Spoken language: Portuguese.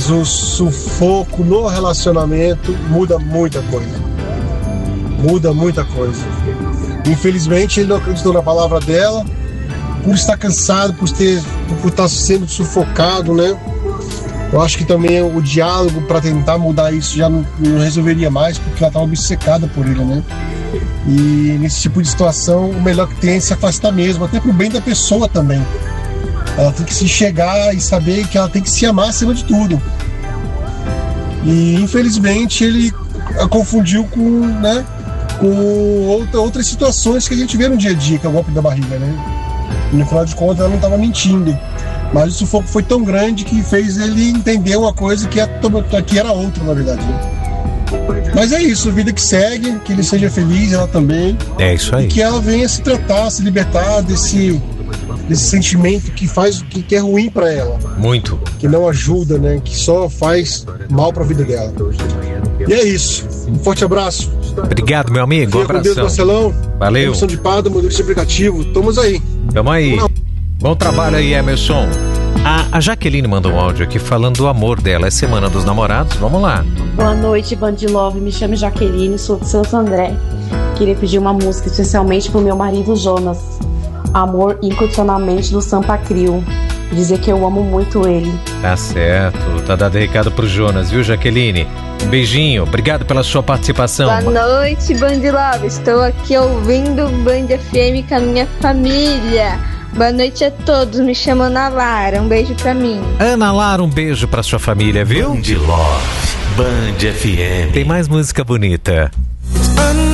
o sufoco no relacionamento muda muita coisa. Muda muita coisa. Infelizmente, ele não acreditou na palavra dela, por estar cansado, por estar sendo sufocado, né? Eu acho que também o diálogo para tentar mudar isso já não resolveria mais, porque ela estava obcecada por ele, né? E nesse tipo de situação, o melhor que tem é se afastar mesmo, até pro bem da pessoa também. Ela tem que se enxergar e saber que ela tem que se amar acima de tudo. E infelizmente ele a confundiu com, né, com outras situações que a gente vê no dia a dia, que é o golpe da barriga, né? E no final de contas ela não estava mentindo. Mas o sufoco foi tão grande que fez ele entender uma coisa que era outra, na verdade. Mas é isso, vida que segue, que ele seja feliz, ela também. É isso aí. E que ela venha se tratar, se libertar desse sentimento que é ruim pra ela. Muito. Que não ajuda, né? Que só faz mal pra vida dela. E é isso. Um forte abraço. Obrigado, meu amigo. Um abração. Deus, Marcelão. Valeu. Comissão de Pado, modelo de aplicativo. Estamos aí. Tamo aí. Bom trabalho aí, Emerson. A Jaqueline mandou um áudio aqui falando do amor dela. É Semana dos Namorados. Vamos lá. Boa noite, Band Love. Me chamo Jaqueline, sou de Santo André. Queria pedir uma música especialmente pro meu marido Jonas. Amor Incondicionalmente do Sampa Crio. Dizer que eu amo muito ele. Tá certo. Tá dado recado pro Jonas, viu, Jaqueline? Um beijinho. Obrigado pela sua participação. Boa noite, Band Love. Estou aqui ouvindo Band FM com a minha família. Boa noite a todos. Me chamo Ana Lara. Um beijo pra mim. Ana Lara, um beijo pra sua família, viu? Band Love, Band FM. Tem mais música bonita.